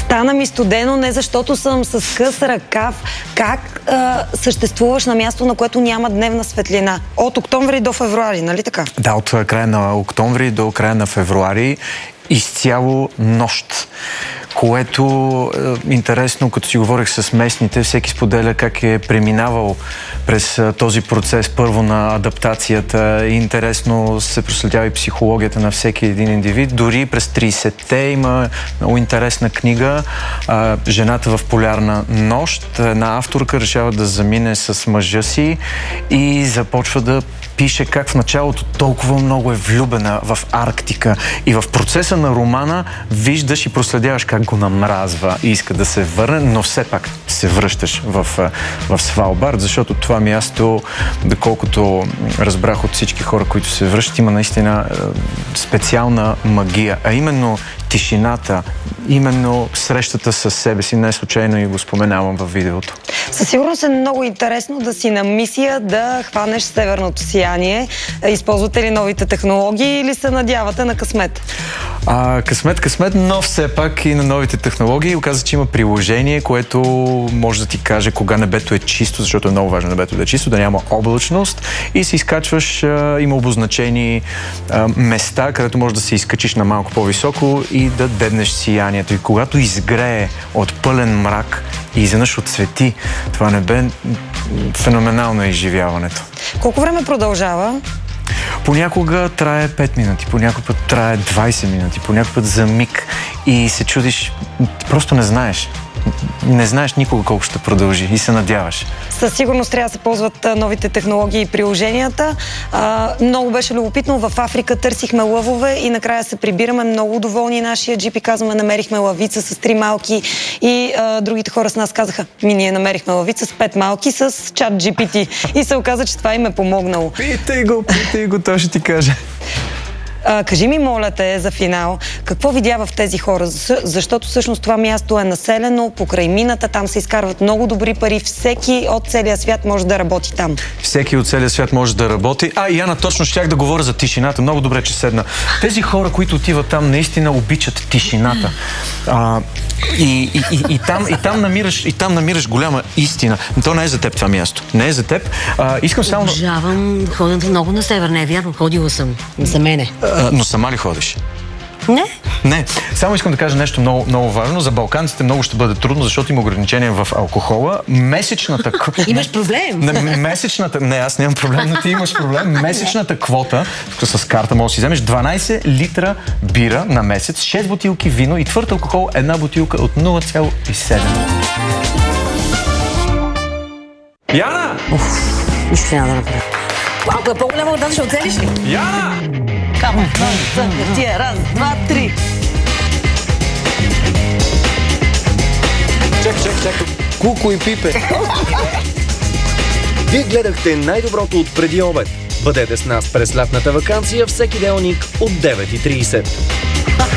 Стана ми студено не защото съм с къс ръкав. Как съществуваш на място, на което няма дневна светлина? От октомври до февруари, нали така? Да, от края на октомври до края на февруари. Изцяло нощ, което интересно, като си говорих с местните, всеки споделя как е преминавал през този процес първо на адаптацията. Интересно се проследява и психологията на всеки един индивид. Дори през 30-те има много интересна книга "Жената в полярна нощ". Една авторка решава да замине с мъжа си и започва да пише как в началото толкова много е влюбена в Арктика и в процеса на романа виждаш и проследяваш как го намразва и иска да се върне, но все пак се връщаш в Свалбард, защото това място, доколкото разбрах от всички хора, които се връщат, има наистина специална магия, а именно тишината, именно срещата с себе си, не случайно и го споменавам във видеото. Със сигурност е много интересно да си на мисия да хванеш северното сияние. Използвате ли новите технологии или се надявате на късмет? Късмет, но все пак и на новите технологии. Оказа, че има приложение, което може да ти каже кога небето е чисто, защото е много важно небето да е чисто, да няма облачност, и си изкачваш, има обозначени места, където можеш да се изкачиш на малко по-високо и да деднеш сиянието. И когато изгрее от пълен мрак и изведнъж отсвети това небе, феноменално е изживяването. Колко време продължава? Понякога трае 5 минути, понякога път трае 20 минути, понякога път за миг и се чудиш, просто не знаеш. Не знаеш никога колко ще продължи и се надяваш. Със сигурност трябва да се ползват новите технологии и приложенията. Много беше любопитно. В Африка търсихме лъвове и накрая се прибираме много доволни. Нашия джипи казваме, намерихме лъвица с 3 малки и другите хора с нас казаха, ние намерихме лъвица с 5 малки с чат GPT. И се оказа, че това им е помогнало. Питай го, той ще ти каже. Кажи ми, моля те, за финал, какво видя в тези хора? Защото всъщност това място е населено, покрай мината, там се изкарват много добри пари, всеки от целия свят може да работи там. Всеки от целия свят може да работи. И Ана, точно щях да говоря за тишината. Много добре, че седна. Тези хора, които отиват там, наистина обичат тишината. И там намираш голяма истина. Но то не е за теб това място. Не е за теб. Искам само... Обожавам ходенето много на север. Не е вярно, ходила съм. За мене. Но сама ли ходиш? Не. Само искам да кажа нещо много, много важно. За балканците много ще бъде трудно, защото има ограничения в алкохола. Месечната... Имаш проблем? Не, аз нямам проблем, но ти имаш проблем. Месечната квота, с карта можеш да си вземеш 12 литра бира на месец, 6 бутилки вино и твърд алкохол, една бутилка от 0,7. Яна! Нищо няма да направя. Малко е по-голяма от нас, ще оцелиш ли? Яна! Камо, раз, два, три. Чак. Куко и Пипе. Вие гледахте най-доброто от преди обед. Бъдете с нас през лятната ваканция всеки делник от 9:30.